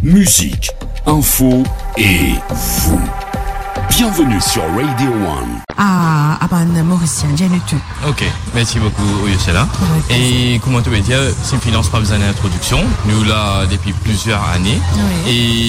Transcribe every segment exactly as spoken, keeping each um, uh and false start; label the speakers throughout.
Speaker 1: musique, info et vous. Bienvenue sur Radio One.
Speaker 2: Ah, Aban Mauricien, j'ai lu tout.
Speaker 3: Ok, merci beaucoup, Oyosela. Oui, et comment tu veux dire, Simfinance pas besoin d'introduction. Nous là depuis plusieurs années. Oui.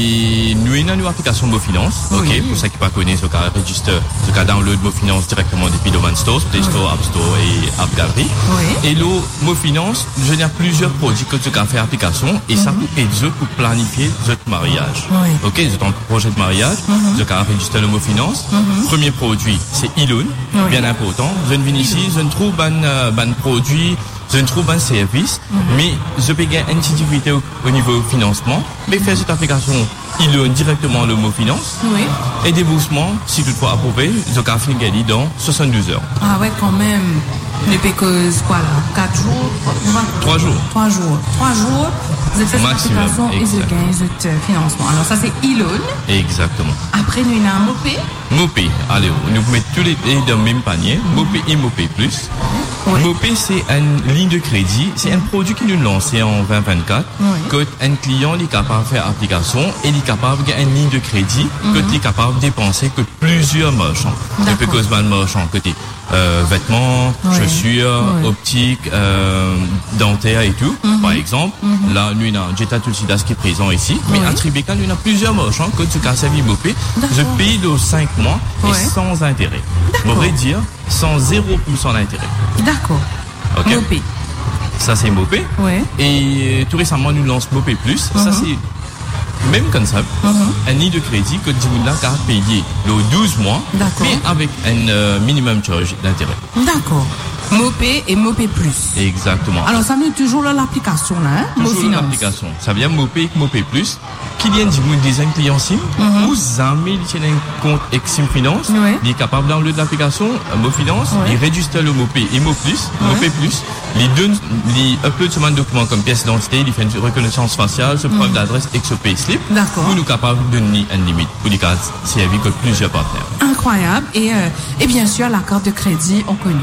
Speaker 3: Et nous avons une application MoFinance. Ok, oui. Pour ceux qui ne connaissent pas, ce cas register, ce cas download MoFinance directement depuis Domain Store, Play Store, oui. App Store et App Gallery. Oui. Et là, MoFinance, je viens plusieurs produits que tu as fait application et mm-hmm. ça peut aider pour planifier votre mariage. Oui. Ok, c'est un projet de mariage. Mm-hmm. Tu as registré le MoFinance. Mm-hmm. Premier produit, c'est e-loan, oui. Bien important. Je viens ici, je ne trouve pas un produit, je ne trouve pas un service, mm-hmm. mais je peux gagner une difficulté au, au niveau financement, mais faire cette application e-loan directement le MoFinance. Oui. Et déboursement, si toutefois approuvé, je peux finir dans soixante-douze heures.
Speaker 2: Ah ouais, quand même. Depuis que, quoi là, quatre jours?
Speaker 3: trois jours.
Speaker 2: trois jours. trois jours, vous avez fait cette application et vous gagnez votre financement. Alors ça, c'est e-loan.
Speaker 3: Exactement.
Speaker 2: Après, nous avons un Mopé.
Speaker 3: Mopé, allez, nous mettons tous les dans le même panier. Mm-hmm. Mopé et Mopé Plus. Oui. Mopé, c'est une ligne de crédit. C'est un produit qui nous lancé en vingt vingt-quatre. Oui. Que un client est capable de faire application et il est capable de gagner une ligne de crédit. Mm-hmm. Que il est capable de dépenser que plusieurs marchands. Depuis que ce marchand côté euh, vêtements, oui. chaussures, oui. optiques, euh, dentaires et tout. Mm-hmm. Par exemple, mm-hmm. là, nous avons Jetta Tulsidas qui est présent ici. Oui. Mais à Tribeca, nous avons plusieurs marchands que tu as servi Mopé. Je paye de cinq mois et oui. sans intérêt. On pourrait dire sans zéro pour cent d'intérêt.
Speaker 2: D'accord.
Speaker 3: Ok.
Speaker 2: Mopé.
Speaker 3: Ça, c'est Mopé.
Speaker 2: Ouais.
Speaker 3: Et tout récemment, nous lançons Mopé Plus. Mm-hmm. Ça, c'est même concept. Mm-hmm. Un nid de crédit que tu as payé le douze mois, mais avec un euh, minimum charge d'intérêt.
Speaker 2: D'accord. Mopé et Mopé Plus.
Speaker 3: Exactement.
Speaker 2: Alors, ça nous toujours là l'application, là, hein?
Speaker 3: Toujours l'application. Ça vient Mopé et Mopé Plus. Qui vient du monde des clients SIM, mm-hmm. ou jamais il tient un compte avec SimFinance, oui. Il est capable d'enlever l'application MoFinance, oui. Il registre le Mopé et Mopé Plus, oui. Mopé Plus, il donne, il upload sur un document comme pièce d'identité, il fait une reconnaissance faciale, ce preuve mm-hmm. d'adresse et ce payslip, pour nous capable de donner une limite pour les cas servis que plusieurs partenaires.
Speaker 2: Incroyable. Et, euh, et bien sûr, la carte de crédit, on connaît.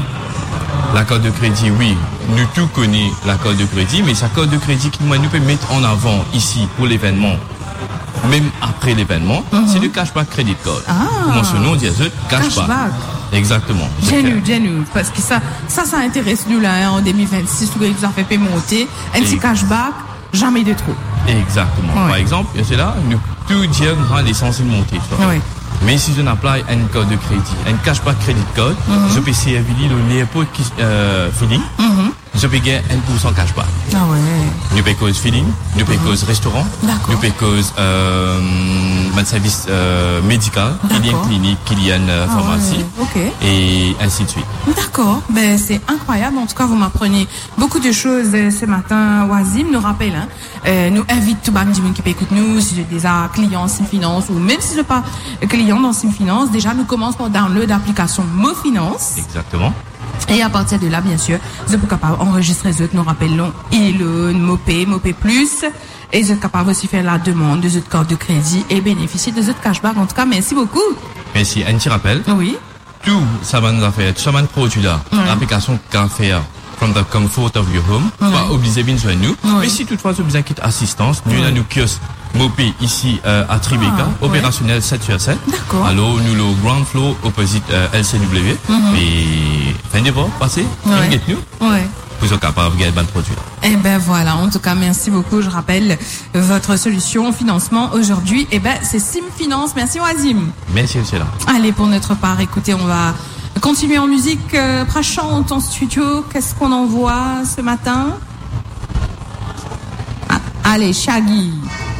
Speaker 3: La carte de crédit, oui, nous tous connaissons la carte de crédit, mais sa carte de crédit qui nous peut mettre en avant ici pour l'événement, même après l'événement, mm-hmm. c'est le cashback credit card.
Speaker 2: Ah,
Speaker 3: comment ce nom dit cashback. cashback. Exactement.
Speaker 2: Génial, génial. Parce que ça, ça, ça intéresse nous là, hein, en deux mille vingt-six, tout ça fait payer monter. Un petit cashback, jamais de trop.
Speaker 3: Exactement. Ouais. Par exemple, c'est là, nous tout dire l'essence de monter. Oui. Mais si je n'applique un code de crédit, un cashback credit card, mm-hmm. je peux servir le l'airport euh, feeling, mm-hmm. je peux gagner un pour cent cashback.
Speaker 2: Ah ouais.
Speaker 3: Nous payons cause feeling, nous payons cause restaurant, nous payons cause euh, un service euh, médical, qu'il y a une clinique, qu'il y a une euh, ah pharmacie, ouais. Okay. Et ainsi de suite.
Speaker 2: D'accord. Ben, c'est incroyable. En tout cas, vous m'apprenez beaucoup de choses ce matin. Wazim nous rappelle, hein, euh, nous invite tout le monde qui peut écouter nous, si j'ai déjà client SimFinance ou même si je n'ai pas client dans SimFinance, déjà nous commençons par download l'application MoFinance.
Speaker 3: Exactement.
Speaker 2: Et à partir de là, bien sûr, vous êtes capable d'enregistrer les autres, nous rappelons, e-loan, Mopé, Mopé Plus, et vous êtes capable aussi de faire la demande de votre carte de crédit et bénéficier de votre cashback. En tout cas, merci beaucoup.
Speaker 3: Merci. Un petit rappel.
Speaker 2: Oui.
Speaker 3: Tout ça va nous faire, tout ça va nous produire là. Oui. L'application qu'à faire from the comfort of your home. Oui. Pas obligé de venir nous. Oui. Mais si toutefois vous avez besoin d'assistance, nous avons nos kiosques Mopé ici euh, à Tribeca, ah, opérationnel ouais. sept sur sept.
Speaker 2: D'accord.
Speaker 3: Alors nous le ground floor opposite euh, L C W. Mm-hmm. Et fin de voir, passez,
Speaker 2: ouais.
Speaker 3: nous. Ouais. Vous êtes capable de gagner un produit.
Speaker 2: Eh ben voilà, en tout cas merci beaucoup. Je rappelle votre solution financement aujourd'hui. Eh ben c'est SimFinance. Merci Wazim.
Speaker 3: Merci aussi là.
Speaker 2: Allez, pour notre part, écoutez, on va continuer en musique. Euh, Prachante en studio. Qu'est-ce qu'on envoie ce matin? Ah, allez, Shaggy.